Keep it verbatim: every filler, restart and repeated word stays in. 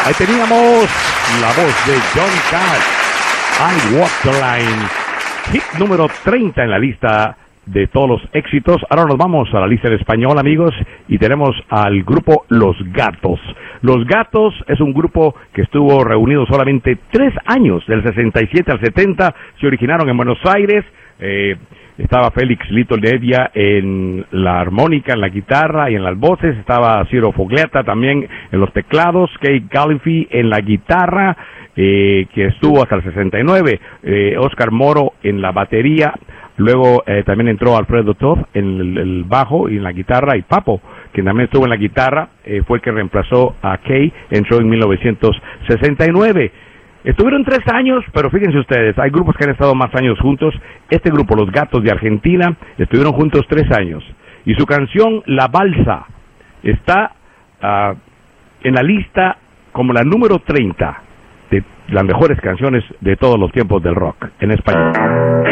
Ahí teníamos la voz de Johnny Cash, I Walk the Line, hit número treinta en la lista de todos los éxitos. Ahora nos vamos a la lista en español, amigos, y tenemos al grupo Los Gatos. Los Gatos es un grupo que estuvo reunido solamente tres años, del sesenta y siete al setenta, se originaron en Buenos Aires. eh, Estaba Félix Lito Nevia en la armónica, en la guitarra y en las voces. Estaba Ciro Fogliata también en los teclados. Kate Gallifrey en la guitarra, eh, que estuvo hasta el sesenta y nueve. Eh, Oscar Moro en la batería. Luego eh, también entró Alfredo Toth en el, el bajo y en la guitarra. Y Papo, quien también estuvo en la guitarra, eh, fue el que reemplazó a Kay. Entró en mil novecientos sesenta y nueve. Estuvieron tres años, pero fíjense ustedes, hay grupos que han estado más años juntos. Este grupo, Los Gatos de Argentina, estuvieron juntos tres años. Y su canción, La Balsa, está uh, en la lista como la número treinta de las mejores canciones de todos los tiempos del rock en español.